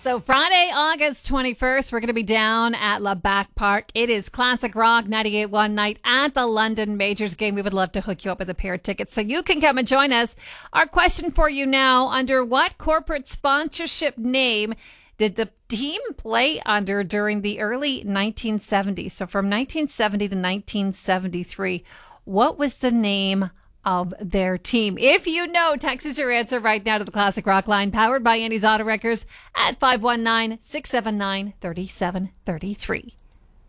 So Friday, August 21st, we're going to be down at Labatt Park. It is Classic Rock 98.1 night at the London Majors game. We would love to hook you up with a pair of tickets so you can come and join us. Our question for you now, under what corporate sponsorship name did the team play under during the early 1970s? So from 1970 to 1973, what was the name of their team? If you know, text us your answer right now to the Classic Rock line, powered by Andy's Auto Wreckers at 519-679-3733.